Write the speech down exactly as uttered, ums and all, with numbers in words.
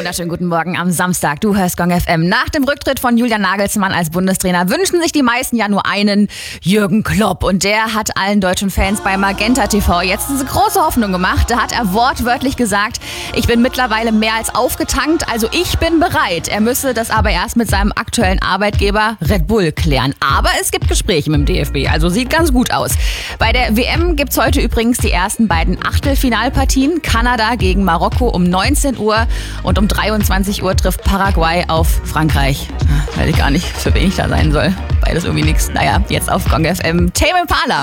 wunderschönen guten Morgen am Samstag. Du hörst Gong F M. Nach dem Rücktritt von Julian Nagelsmann als Bundestrainer wünschen sich die meisten ja nur einen, Jürgen Klopp. Und der hat allen deutschen Fans bei Magenta T V jetzt eine große Hoffnung gemacht. Da hat er wortwörtlich gesagt, ich bin mittlerweile mehr als aufgetankt, also ich bin bereit. Er müsse das aber erst mit seinem aktuellen Arbeitgeber Red Bull klären. Aber es gibt Gespräche mit dem D F B, also sieht ganz gut aus. Bei der W M gibt's heute übrigens die ersten beiden Achtelfinalpartien. Kanada gegen Marokko um neunzehn Uhr und um dreiundzwanzig Uhr trifft Paraguay auf Frankreich. Weiß ich gar nicht, für wen ich da sein soll. Beides irgendwie nix. Naja, jetzt auf Gong F M. Tame Impala.